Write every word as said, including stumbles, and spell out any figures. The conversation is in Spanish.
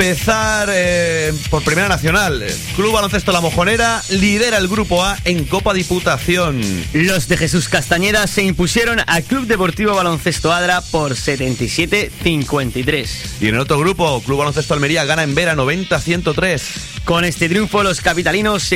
empezar eh, por Primera Nacional. Club Baloncesto La Mojonera lidera el Grupo A en Copa Diputación. Los de Jesús Castañeda se impusieron al Club Deportivo Baloncesto Adra por setenta y siete a cincuenta y tres. Y en el otro grupo, Club Baloncesto Almería gana en Vera noventa a ciento tres. Con este triunfo, los capitalinos se